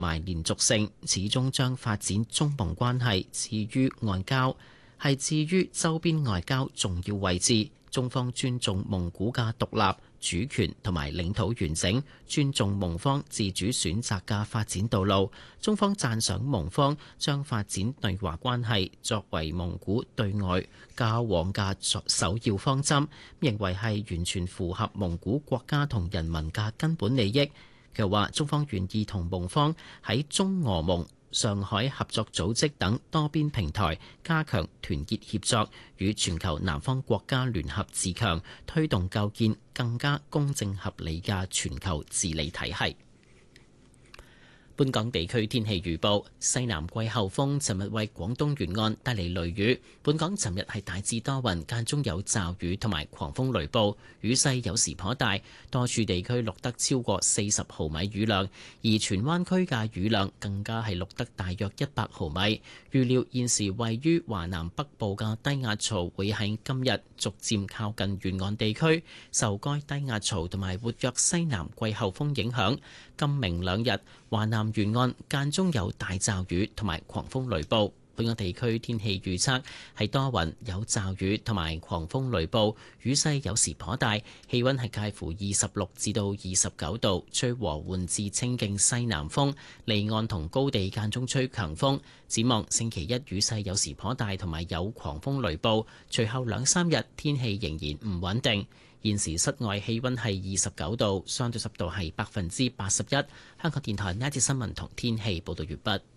埋連續性，始終將發展中蒙關係置於外交，係置於周邊外交重要位置。中方尊重蒙古嘅獨立、主權同埋領土完整，尊重蒙方自主選擇嘅發展道路。中方讚賞蒙方將發展對華關係作為蒙古對外交往嘅首要方針，認為係完全符合蒙古國家同人民嘅根本利益。佢話：中方願意同蒙方喺中俄蒙、上海合作組織等多邊平台加強團結協作，與全球南方國家聯合自強，推動構建更加公正合理嘅全球治理體系。本港地區天氣預報：西南季候風尋日為廣東沿岸帶嚟雷雨。本港尋日係大致多雲，間中有驟雨同埋狂風雷暴，雨勢有時頗大，多處地區錄得超過40毫米雨量，而荃灣區嘅雨量更加係錄得大約100毫米。預料現時位於華南北部嘅低壓槽會喺今日逐漸靠近沿岸地區，受該低壓槽同埋活躍西南季候風影響，今明兩日華南沿岸間中有大驟雨同埋狂風雷暴。本港地區天氣預測係多雲有驟雨同埋狂風雷暴，雨勢有時頗大，氣溫係介乎26至到29度，吹和緩至清勁西南風，離岸同高地間中吹強風。展望星期一雨勢有時頗大，同埋有狂風雷暴，隨後兩三日天氣仍然唔穩定。現時室外氣溫係29度，相對濕度係81%。香港電台呢一節新聞同天氣報道完畢。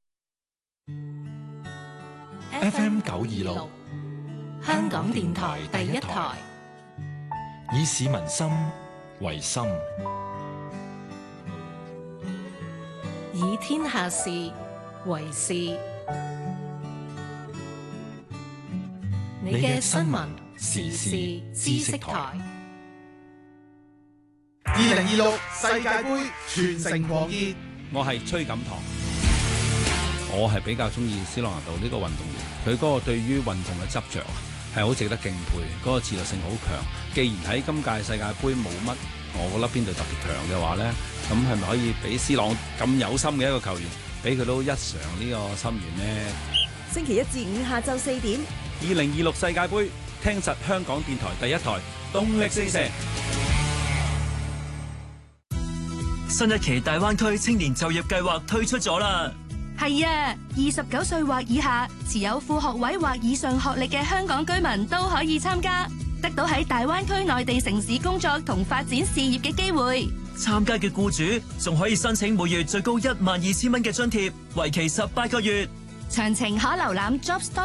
FM 926，香港電台第一台，以市民心為心， 以天下事為事。你嘅新聞時事知識台。 2026世界盃全城狂熱， 我係崔錦棠。我係比較中意斯朗拿度呢個運動員，佢嗰個對於運動嘅執着係好值得敬佩，嗰個自律性好強。既然喺今屆世界盃冇乜，我覺得邊隊特別強嘅話呢，咁係咪可以俾斯朗咁有心嘅一個球員，俾佢都一嘗呢個心願呢？ 星期一至五下晝4點 ，2026世界盃，聽實香港電台第一台，動力四射。 新一期大灣區青年就業計劃推出咗啦。 係啊，29歲或以下，持有副學位或以上學歷嘅香港居民都可以參加，得到喺大灣區內地城市工作同發展事業嘅機會。 參加嘅僱主仲可以申請每月最高12,000蚊嘅津貼，為期18個月。 詳情可瀏覽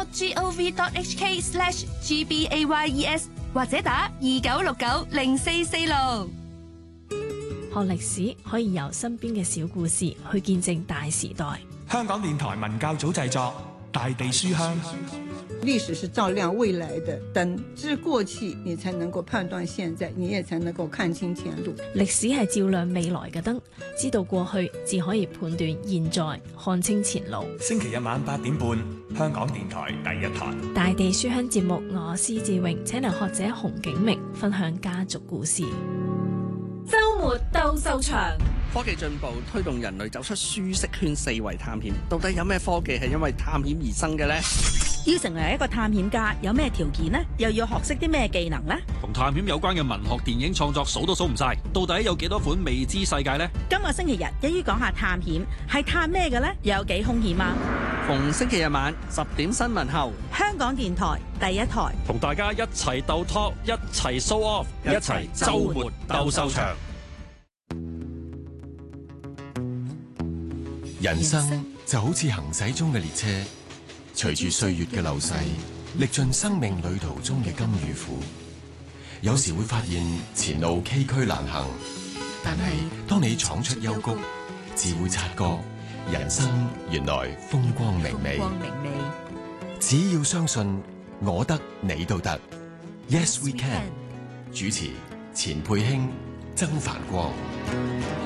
jobs.gov.hk/gbayes 或者打29690446。 學歷史可以由身邊嘅小故事去見證大時代。 香港電台文教組製作《大地書香》。 歷史是照亮未來的燈，知過去你才能夠判斷現在，你也才能夠看清前路。 歷史係照亮未來嘅燈，知道過去至可以判斷現在，看清前路。 星期日晚8點半，香港電台第一台《 大地書香》節目，我施志榮請嚟學者洪景明分享家族故事。 周末鬥獸場。 科技進步推動人類走出舒適圈，四圍探險。到底有咩科技係因為探險而生嘅呢？ 要成為一個探險家，有咩條件呢？又要學識啲咩技能呢？ 同探險有關嘅文學、電影創作數都數唔晒，到底有幾多款未知世界呢？ 今個星期日一於講下探險，係探咩嘅呢？又有幾兇險啊？ 逢星期日晚10點新聞後， 香港電台第一台， 同大家一齊鬥 talk， 一齊 show off， 一齊週末鬥獸場。 人生就好似行駛中嘅列車，隨住歲月嘅流逝，歷盡生命旅途中嘅甘與苦。有時會發現前路崎嶇難行，但係當你闖出幽谷，自會察覺人生原來風光明媚。只要相信我得你都得。Yes we can。主持錢佩卿、曾繁光。